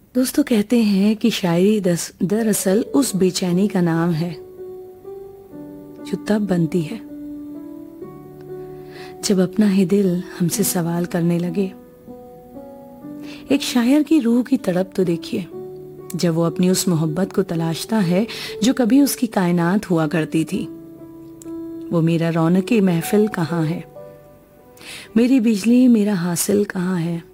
दोस्तों कहते हैं कि शायरी दरअसल उस बेचैनी का नाम है जो तब बनती है जब अपना ही दिल हमसे सवाल करने लगे। एक शायर की रूह की तड़प तो देखिए, जब वो अपनी उस मोहब्बत को तलाशता है जो कभी उसकी कायनात हुआ करती थी। वो मेरा रौनक महफिल कहाँ है, मेरी बिजली मेरा हासिल कहाँ है,